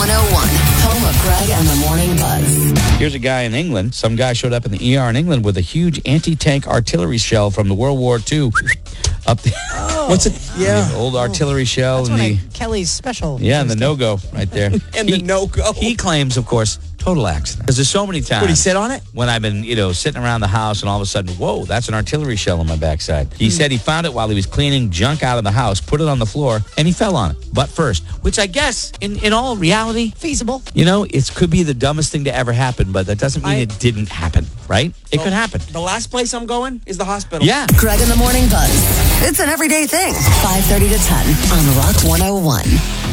101, home of Greg and the Morning Buzz. Here's a guy in England. Some guy showed up in the ER in England with a huge anti-tank artillery shell from the World War II. Up there. Oh. What's it? Yeah. The old artillery shell. That's and one the of Kelly's special. Yeah, and the no-go right there. And the no-go. He claims, of course, total accident. Because there's so many times. Would he sit on it? When I've been, sitting around the house and all of a sudden, whoa, that's an artillery shell on my backside. He said he found it while he was cleaning junk out of the house, put it on the floor, and he fell on it, butt first. Which I guess, in all reality, Feasible. it could be the dumbest thing to ever happen, but that doesn't mean it didn't happen, right? It could happen. The last place I'm going is the hospital. Yeah. Greg and the Morning Buzz. It's an everyday thing. 5:30 to 10 on Rock 101.